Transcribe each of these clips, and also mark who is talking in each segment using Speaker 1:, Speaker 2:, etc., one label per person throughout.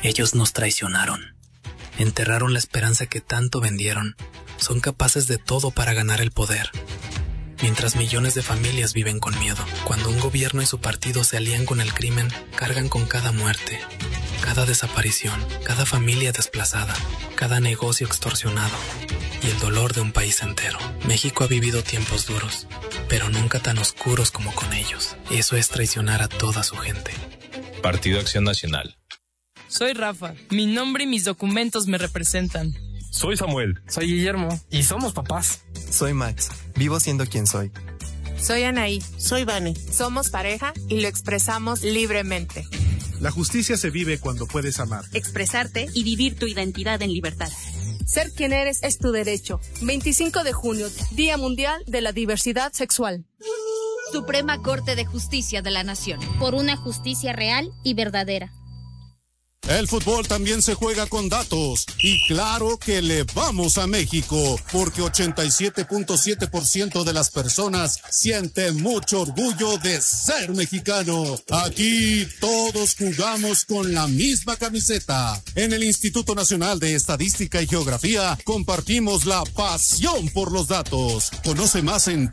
Speaker 1: Ellos nos traicionaron. Enterraron la esperanza que tanto vendieron. Son capaces de todo para ganar el poder. Mientras millones de familias viven con miedo. Cuando un gobierno y su partido se alían con el crimen, cargan con cada muerte, cada desaparición, cada familia desplazada, cada negocio extorsionado y el dolor de un país entero. México ha vivido tiempos duros, pero nunca tan oscuros como con ellos. Eso es traicionar a toda su gente.
Speaker 2: Partido Acción Nacional.
Speaker 3: Soy Rafa. Mi nombre y mis documentos me representan.
Speaker 2: Soy Samuel.
Speaker 4: Soy Guillermo. Y somos papás.
Speaker 5: Soy Max. Vivo siendo quien soy.
Speaker 6: Soy Anaí.
Speaker 7: Soy Vane.
Speaker 6: Somos pareja y lo expresamos libremente.
Speaker 8: La justicia se vive cuando puedes amar,
Speaker 9: expresarte y vivir tu identidad en libertad.
Speaker 10: Ser quien eres es tu derecho. 25 de junio, Día Mundial de la Diversidad Sexual.
Speaker 11: Suprema Corte de Justicia de la Nación.
Speaker 12: Por una justicia real y verdadera.
Speaker 13: El fútbol también se juega con datos y claro que le vamos a México porque 87.7% de las personas sienten mucho orgullo de ser mexicano. Aquí todos jugamos con la misma camiseta. En el Instituto Nacional de Estadística y Geografía compartimos la pasión por los datos. Conoce más en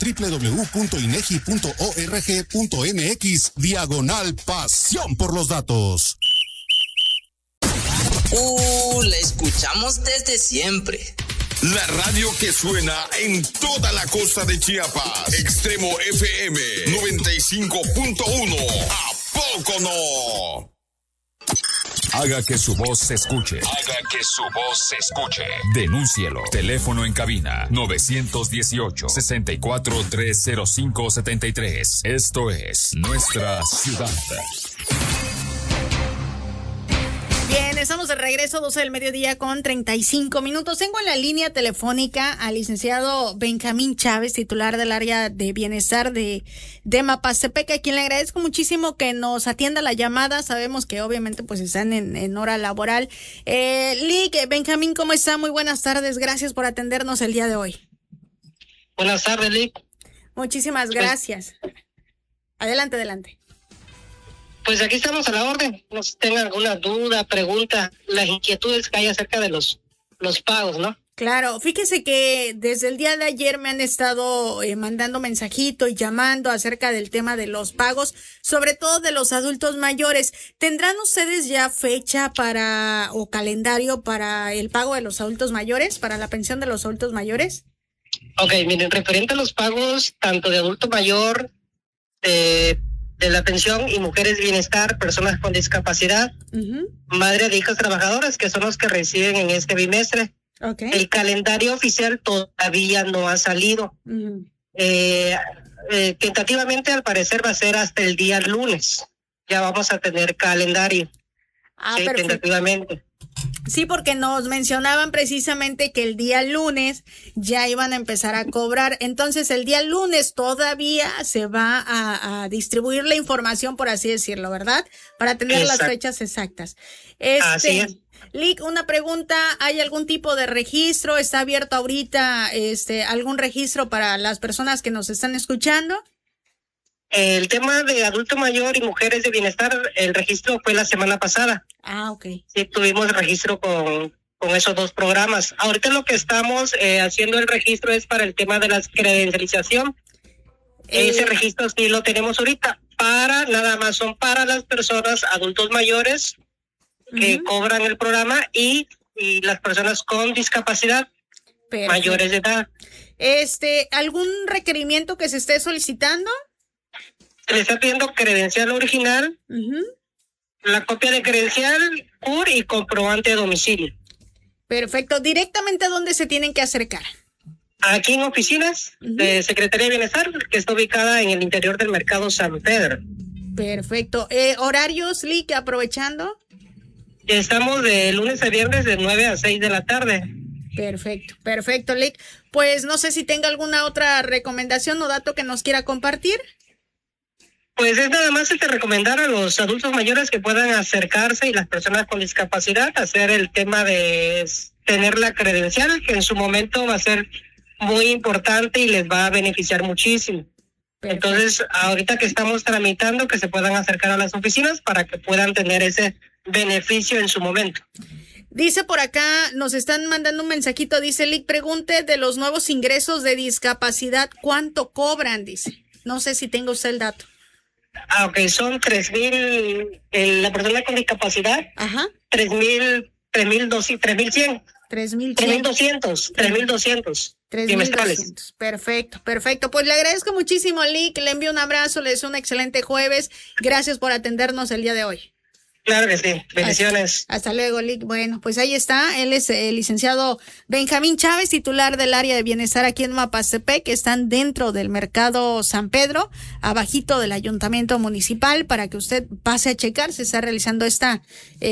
Speaker 13: www.inegi.org.mx/pasión por los datos.
Speaker 14: La escuchamos desde siempre.
Speaker 15: La radio que suena en toda la costa de Chiapas. Extremo FM 95.1. ¿A poco no?
Speaker 16: Haga que su voz se escuche. Haga que su voz se escuche. Denúncielo. Teléfono en cabina 918-64-305-73. Esto es Nuestra Ciudad.
Speaker 17: Bien, estamos de regreso, 12 del mediodía con 35 minutos. Tengo en la línea telefónica al licenciado Benjamín Chávez, titular del área de bienestar de Mapastepec, a quien le agradezco muchísimo que nos atienda la llamada. Sabemos que obviamente pues están en hora laboral. Lic, Benjamín, ¿cómo está? Muy buenas tardes, gracias por atendernos el día de hoy.
Speaker 18: Buenas tardes, Lic.
Speaker 17: Muchísimas gracias. Adelante.
Speaker 18: Pues aquí estamos a la orden. No sé si tengan alguna duda, pregunta, las inquietudes que hay acerca de los pagos, ¿no?
Speaker 17: Claro, fíjese que desde el día de ayer me han estado mandando mensajito y llamando acerca del tema de los pagos, sobre todo de los adultos mayores. ¿Tendrán ustedes ya fecha o calendario para el pago de los adultos mayores, para la pensión de los adultos mayores?
Speaker 18: Ok, miren, referente a los pagos tanto de adulto mayor, de la pensión y mujeres bienestar, personas con discapacidad, madre de hijas trabajadoras, que son los que reciben en este bimestre.
Speaker 17: Okay.
Speaker 18: El calendario oficial todavía no ha salido. Tentativamente, al parecer, va a ser hasta el día lunes. Ya vamos a tener calendario. Sí, tentativamente.
Speaker 17: Sí, porque nos mencionaban precisamente que el día lunes ya iban a empezar a cobrar. Entonces, el día lunes todavía se va a distribuir la información, por así decirlo, ¿verdad? Para tener las fechas exactas.
Speaker 18: Así es.
Speaker 17: Lic, una pregunta, ¿hay algún tipo de registro? ¿Está abierto ahorita algún registro para las personas que nos están escuchando?
Speaker 18: El tema de adulto mayor y mujeres de bienestar, el registro fue la semana pasada.
Speaker 17: Ah, ok.
Speaker 18: Sí, tuvimos registro con esos dos programas. Ahorita lo que estamos haciendo el registro es para el tema de la credencialización. Ese registro sí lo tenemos ahorita. Nada más son para las personas adultos mayores que cobran el programa y las personas con discapacidad. Perfecto. Mayores de edad.
Speaker 17: ¿Algún requerimiento que se esté solicitando?
Speaker 18: Se le está pidiendo credencial original, la copia de credencial, CUR y comprobante de domicilio.
Speaker 17: Perfecto. ¿Directamente a dónde se tienen que acercar?
Speaker 18: Aquí en oficinas de Secretaría de Bienestar, que está ubicada en el interior del Mercado San Pedro.
Speaker 17: Perfecto. ¿Horarios, Lic, aprovechando?
Speaker 18: Estamos de lunes a viernes de 9 a 6 de la tarde.
Speaker 17: Perfecto, Lic. Pues no sé si tenga alguna otra recomendación o dato que nos quiera compartir.
Speaker 18: Pues es nada más recomendar a los adultos mayores que puedan acercarse y las personas con discapacidad hacer el tema de tener la credencial, que en su momento va a ser muy importante y les va a beneficiar muchísimo. Perfecto. Entonces, ahorita que estamos tramitando, que se puedan acercar a las oficinas para que puedan tener ese beneficio en su momento.
Speaker 17: Dice por acá, nos están mandando un mensajito, dice Lick, pregunte de los nuevos ingresos de discapacidad, ¿cuánto cobran? Dice, no sé si tengo usted el dato.
Speaker 18: Ok, son 3,000, la persona con discapacidad,
Speaker 17: ajá,
Speaker 18: 3,100.
Speaker 17: 3,200.
Speaker 18: 3,200.
Speaker 17: Perfecto. Pues le agradezco muchísimo, Lick, le envío un abrazo, le deseo un excelente jueves. Gracias por atendernos el día de hoy.
Speaker 18: Claro que sí, bendiciones.
Speaker 17: Hasta luego, Lick. Bueno, pues ahí está, él es el licenciado Benjamín Chávez, titular del área de bienestar aquí en Mapastepec, que están dentro del mercado San Pedro, abajito del ayuntamiento municipal, para que usted pase a checar. Se está realizando esta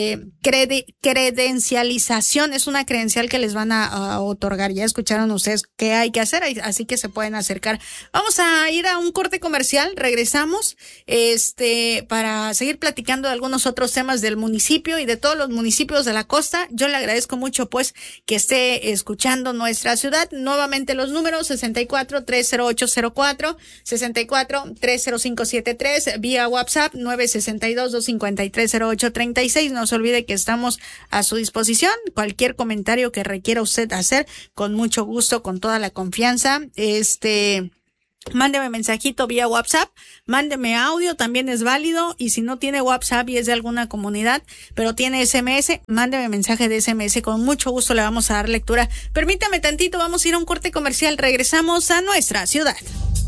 Speaker 17: credencialización, es una credencial que les van a otorgar. Ya escucharon ustedes qué hay que hacer, así que se pueden acercar. Vamos a ir a un corte comercial, regresamos, para seguir platicando de algunos otros temas del municipio y de todos los municipios de la costa. Yo le agradezco mucho pues que esté escuchando nuestra ciudad. Nuevamente los números 64-30804, 64-30573, vía WhatsApp 962-253-0836. No se olvide que estamos a su disposición. Cualquier comentario que requiera usted hacer, con mucho gusto, con toda la confianza. Mándeme mensajito vía WhatsApp, mándeme audio, también es válido, y si no tiene WhatsApp y es de alguna comunidad, pero tiene SMS, mándeme mensaje de SMS, con mucho gusto le vamos a dar lectura. Permítame tantito, vamos a ir a un corte comercial, regresamos a nuestra ciudad.